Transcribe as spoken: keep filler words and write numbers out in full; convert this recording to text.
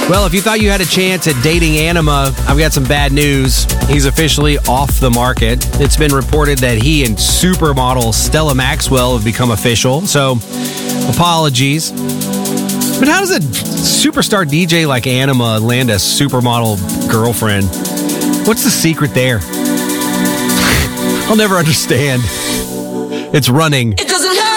Well, if you thought you had a chance at dating Anima, I've got some bad news. He's officially off the market. It's been reported that he and supermodel Stella Maxwell have become official, so apologies. But how does a superstar D J like Anima land a supermodel girlfriend? What's the secret there? I'll never understand. It's running. It doesn't hurt.